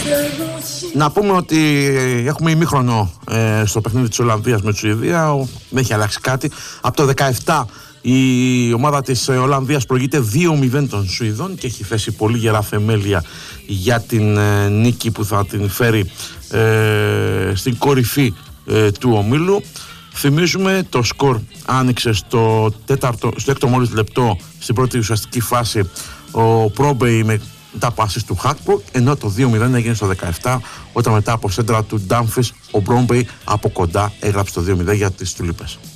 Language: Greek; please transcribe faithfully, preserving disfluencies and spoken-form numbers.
Να πούμε ότι έχουμε ημίχρονο ε, στο παιχνίδι της Ολλανδίας με τη Σουηδία. Δεν έχει αλλάξει κάτι. Από το δεκαεπτά η ομάδα της Ολλανδίας προηγείται δύο μηδέν των Σουηδών και έχει θέσει πολύ γερά θεμέλια για την ε, νίκη που θα την φέρει ε, στην κορυφή ε, του ομίλου. Θυμίζουμε το σκορ άνοιξε στο, τέταρτο, στο έκτο μόλις λεπτό στην πρώτη ουσιαστική φάση ο Πρόμπεϊ με τα πάσης του Χάκπο, ενώ το δύο μηδέν έγινε στο δεκαεπτά όταν μετά από σέντρα του Ντάμφις ο Πρόμπεϊ από κοντά έγραψε το δύο μηδέν για τις Τουλίπες.